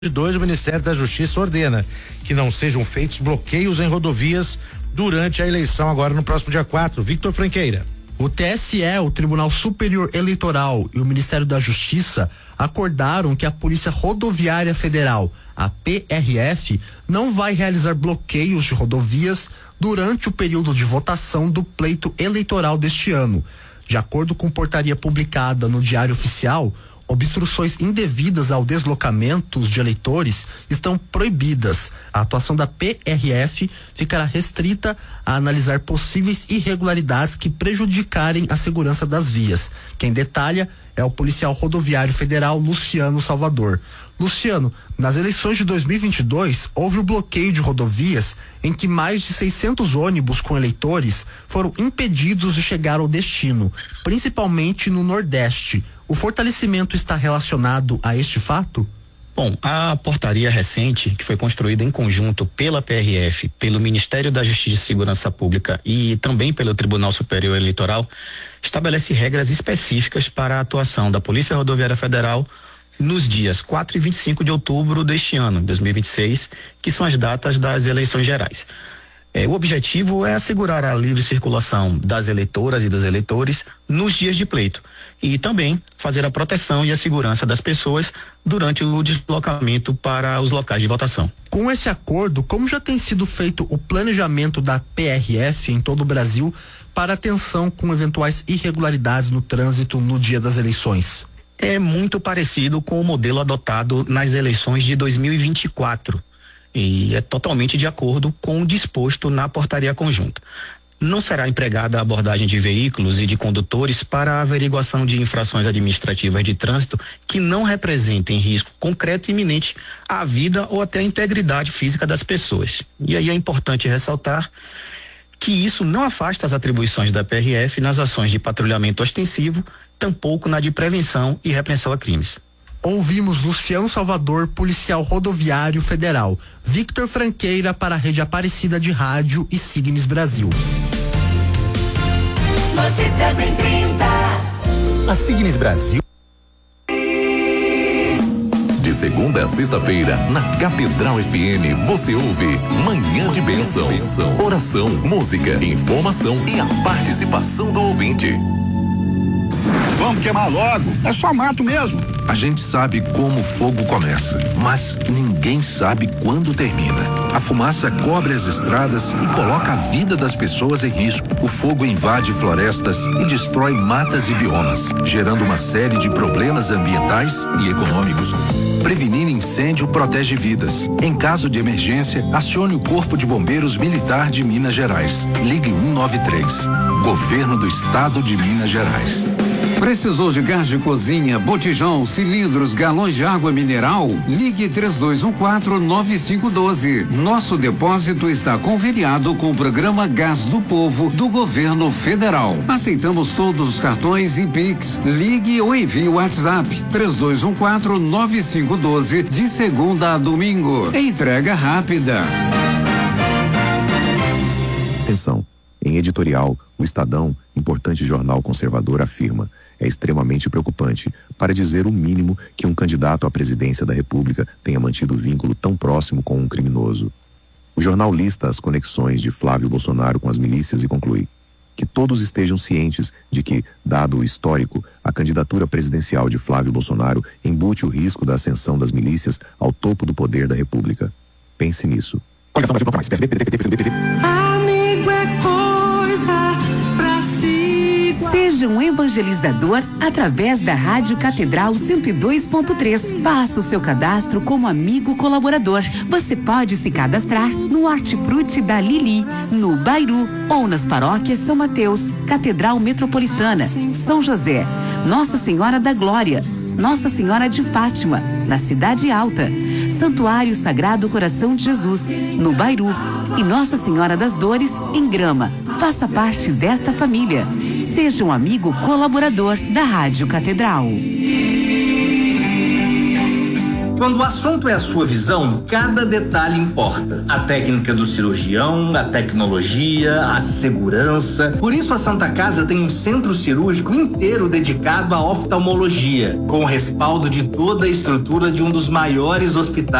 o Ministério da Justiça ordena que não sejam feitos bloqueios em rodovias durante a eleição agora no próximo dia 4. Victor Franqueira. O TSE, o Tribunal Superior Eleitoral e o Ministério da Justiça acordaram que a Polícia Rodoviária Federal, a PRF, não vai realizar bloqueios de rodovias durante o período de votação do pleito eleitoral deste ano. De acordo com portaria publicada no Diário Oficial, obstruções indevidas ao deslocamentos de eleitores estão proibidas. A atuação da PRF ficará restrita a analisar possíveis irregularidades que prejudicarem a segurança das vias. Quem detalha é o policial rodoviário federal Luciano Salvador. Luciano, nas eleições de 2022, houve o bloqueio de rodovias em que mais de 600 ônibus com eleitores foram impedidos de chegar ao destino, principalmente no Nordeste. O fortalecimento está relacionado a este fato? Bom, a portaria recente, que foi construída em conjunto pela PRF, pelo Ministério da Justiça e Segurança Pública e também pelo Tribunal Superior Eleitoral, estabelece regras específicas para a atuação da Polícia Rodoviária Federal nos dias 4 e 25 de outubro deste ano, 2026, que são as datas das eleições gerais. O objetivo é assegurar a livre circulação das eleitoras e dos eleitores nos dias de pleito e também fazer a proteção e a segurança das pessoas durante o deslocamento para os locais de votação. Com esse acordo, como já tem sido feito o planejamento da PRF em todo o Brasil para atenção com eventuais irregularidades no trânsito no dia das eleições? É muito parecido com o modelo adotado nas eleições de 2024. E é totalmente de acordo com o disposto na portaria conjunta. Não será empregada a abordagem de veículos e de condutores para a averiguação de infrações administrativas de trânsito que não representem risco concreto e iminente à vida ou até à integridade física das pessoas. E aí é importante ressaltar que isso não afasta as atribuições da PRF nas ações de patrulhamento ostensivo, tampouco na de prevenção e repreensão a crimes. Ouvimos Luciano Salvador, policial rodoviário federal. Victor Franqueira para a Rede Aparecida de Rádio e Signes Brasil. Notícias em 30. A Signes Brasil. De segunda a sexta-feira, na Catedral FM, você ouve Manhã de Bênção. Oração, música, informação e a participação do ouvinte. Vamos queimar logo, é só mato mesmo. A gente sabe como o fogo começa, mas ninguém sabe quando termina. A fumaça cobre as estradas e coloca a vida das pessoas em risco. O fogo invade florestas e destrói matas e biomas, gerando uma série de problemas ambientais e econômicos. Prevenir incêndio protege vidas. Em caso de emergência, acione o Corpo de Bombeiros Militar de Minas Gerais. Ligue 193. Governo do Estado de Minas Gerais. Precisou de gás de cozinha, botijão, cilindros, galões de água mineral? Ligue 3214-9512. Nosso depósito está conveniado com o programa Gás do Povo do Governo Federal. Aceitamos todos os cartões e Pix. Ligue ou envie o WhatsApp 3214-9512 de segunda a domingo. Entrega rápida. Atenção. Em editorial, o Estadão, importante jornal conservador, afirma: é extremamente preocupante, para dizer o mínimo, que um candidato à presidência da República tenha mantido vínculo tão próximo com um criminoso. O jornal lista as conexões de Flávio Bolsonaro com as milícias e conclui que todos estejam cientes de que, dado o histórico, a candidatura presidencial de Flávio Bolsonaro embute o risco da ascensão das milícias ao topo do poder da República. Pense nisso. Amigo é coisa pra si. Seja um evangelizador através da Rádio Catedral 102.3. Faça o seu cadastro como amigo colaborador. Você pode se cadastrar no Hortifruti da Lili, no Bairu ou nas paróquias São Mateus, Catedral Metropolitana, São José, Nossa Senhora da Glória, Nossa Senhora de Fátima, na Cidade Alta, Santuário Sagrado Coração de Jesus, no Bairu, e Nossa Senhora das Dores, em Grama. Faça parte desta família. Seja um amigo colaborador da Rádio Catedral. Quando o assunto é a sua visão, cada detalhe importa. A técnica do cirurgião, a tecnologia, a segurança. Por isso a Santa Casa tem um centro cirúrgico inteiro dedicado à oftalmologia, com o respaldo de toda a estrutura de um dos maiores hospitais